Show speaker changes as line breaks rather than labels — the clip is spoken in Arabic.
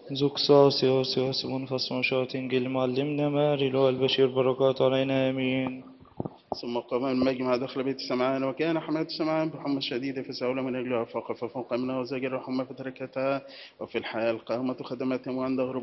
زكسا سياسي وسمون فصمشات جل معلمنا ماري لو البشير بركات علينا آمين.
ثم قام المجمع دخل بيت سمعان، وكان حماة سمعان بحمى شديدة فسأل من أجلها فوق منها وزجر حمى فتركتها. وفي الحال قامت خدمتهم عند